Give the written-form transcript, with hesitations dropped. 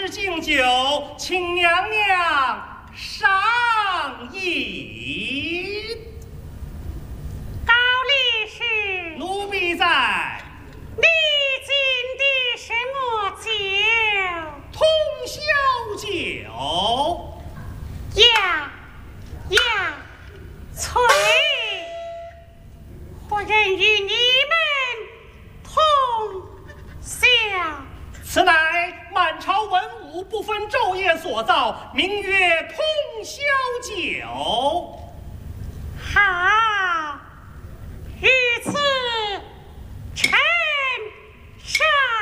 日敬酒，请娘娘上饮。 高力士， 奴婢在。 你敬的什么酒？ 通宵酒。 呀，翠，何人与你们同宵？ 此乃满朝文武不分昼夜所造，名曰通宵酒。 好，如此。